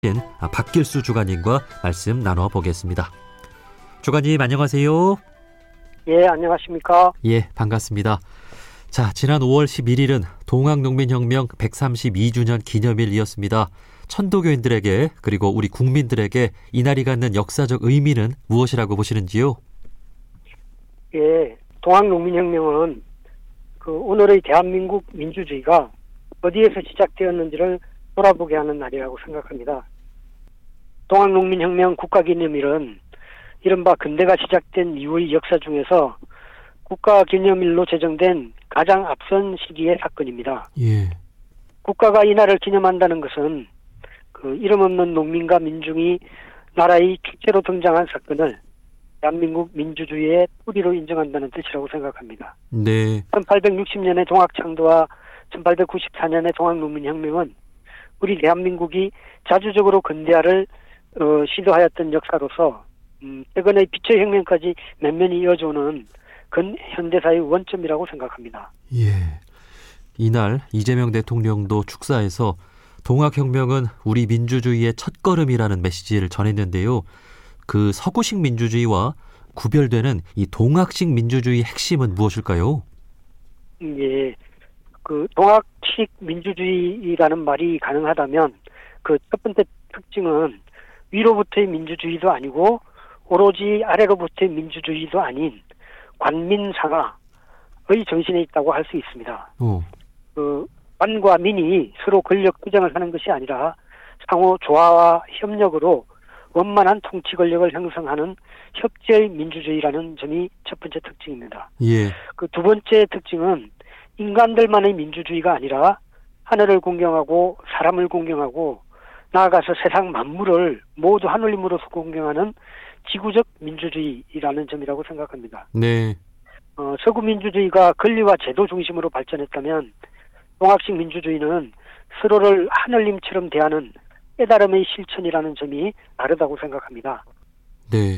박길수 주간님과 말씀 나눠보겠습니다. 주간님 안녕하세요. 예, 안녕하십니까. 예, 반갑습니다. 자, 지난 5월 11일은 동학농민혁명 132주년 기념일이었습니다. 천도교인들에게 그리고 우리 국민들에게 이날이 갖는 역사적 의미는 무엇이라고 보시는지요? 예, 동학농민혁명은 오늘의 대한민국 민주주의가 어디에서 시작되었는지를 돌아보게 하는 날이라고 생각합니다. 동학농민혁명 국가기념일은 이른바 근대가 시작된 이후의 역사 중에서 국가기념일로 제정된 가장 앞선 시기의 사건입니다. 예. 국가가 이날을 기념한다는 것은 이름 없는 농민과 민중이 나라의 축제로 등장한 사건을 대한민국 민주주의의 뿌리로 인정한다는 뜻이라고 생각합니다. 네. 1860년의 동학창조와 1894년의 동학농민혁명은 우리 대한민국이 자주적으로 근대화를 시도하였던 역사로서 최근의 빛의 혁명까지 면면이 이어져오는 근현대사의 원점이라고 생각합니다. 예. 이날 이재명 대통령도 축사에서 동학혁명은 우리 민주주의의 첫걸음이라는 메시지를 전했는데요. 그 서구식 민주주의와 구별되는 이 동학식 민주주의의 핵심은 무엇일까요? 예. 동학식 민주주의라는 말이 가능하다면 첫 번째 특징은 위로부터의 민주주의도 아니고 오로지 아래로부터의 민주주의도 아닌 관민상하의 정신에 있다고 할 수 있습니다. 관과 민이 서로 권력 투쟁을 하는 것이 아니라 상호 조화와 협력으로 원만한 통치 권력을 형성하는 협재의 민주주의라는 점이 첫 번째 특징입니다. 예. 두 번째 특징은 인간들만의 민주주의가 아니라 하늘을 공경하고 사람을 공경하고 나아가서 세상 만물을 모두 하늘림으로서 공경하는 지구적 민주주의라는 점이라고 생각합니다. 네. 서구 민주주의가 권리와 제도 중심으로 발전했다면 동학식 민주주의는 서로를 하늘림처럼 대하는 깨달음의 실천이라는 점이 다르다고 생각합니다. 네.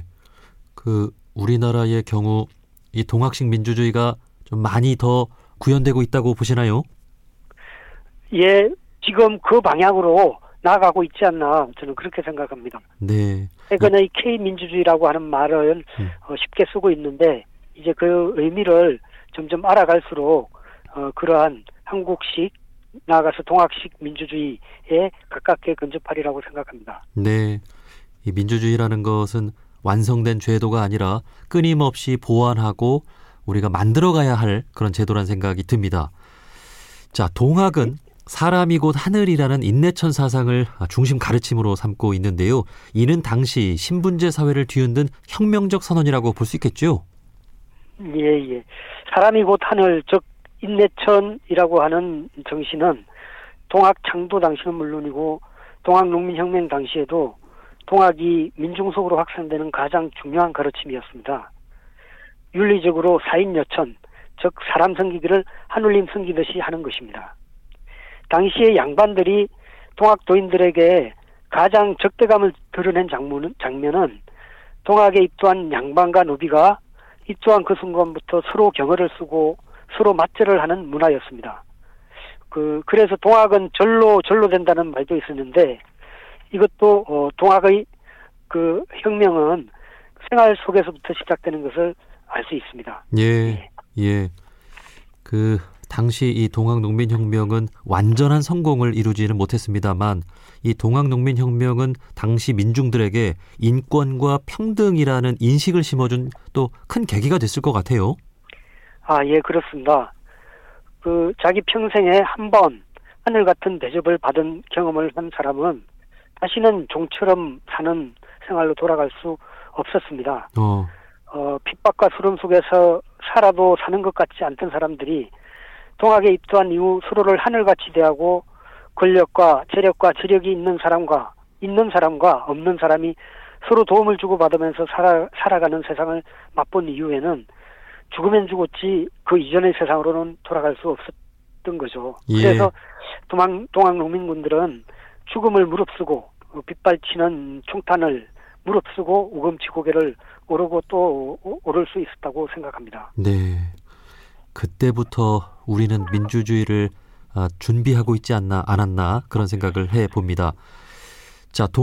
우리나라의 경우 이 동학식 민주주의가 좀 많이 더 구현되고 있다고 보시나요? 예, 지금 그 방향으로 나아가고 있지 않나 저는 그렇게 생각합니다. 네. 최근의 K민주주의라고 하는 말을 쉽게 쓰고 있는데 이제 그 의미를 점점 알아갈수록 그러한 한국식 나아가서 동학식 민주주의에 가깝게 근접하리라고 생각합니다. 네. 이 민주주의라는 것은 완성된 제도가 아니라 끊임없이 보완하고 우리가 만들어가야 할 그런 제도란 생각이 듭니다. 자, 동학은 사람이 곧 하늘이라는 인내천 사상을 중심 가르침으로 삼고 있는데요. 이는 당시 신분제 사회를 뒤흔든 혁명적 선언이라고 볼 수 있겠죠? 예. 사람이 곧 하늘, 즉 인내천이라고 하는 정신은 동학 창도 당시는 물론이고 동학농민혁명 당시에도 동학이 민중 속으로 확산되는 가장 중요한 가르침이었습니다. 윤리적으로 사인여천, 즉 사람 섬기기를 하늘님 섬기듯이 하는 것입니다. 당시의 양반들이 동학도인들에게 가장 적대감을 드러낸 장면은 동학에 입도한 양반과 노비가 입도한 그 순간부터 서로 경어를 쓰고 서로 맞절을 하는 문화였습니다. 그래서 동학은 절로 된다는 말도 있었는데 이것도 동학의 혁명은 생활 속에서부터 시작되는 것을 알 수 있습니다. 예. 당시 이 동학농민혁명은 완전한 성공을 이루지는 못했습니다만 이 동학농민혁명은 당시 민중들에게 인권과 평등이라는 인식을 심어준 또 큰 계기가 됐을 것 같아요. 예, 그렇습니다. 자기 평생에 한 번 하늘 같은 대접을 받은 경험을 한 사람은 다시는 종처럼 사는 생활로 돌아갈 수 없었습니다. 핍박과 수름 속에서 살아도 사는 것 같지 않던 사람들이 동학에 입도한 이후 서로를 하늘같이 대하고 권력과 재력과 지력이 있는 사람과 없는 사람이 서로 도움을 주고받으면서 살아가는 세상을 맛본 이후에는 죽으면 죽었지 그 이전의 세상으로는 돌아갈 수 없었던 거죠. 예. 그래서 동학농민군들은 죽음을 무릅쓰고 빗발치는 총탄을 무릅쓰고 우금치 고개를 오르고 또 오를 수 있었다고 생각합니다. 네. 그때부터 우리는 민주주의를 준비하고 있지 않았나 그런 생각을 해봅니다. 자,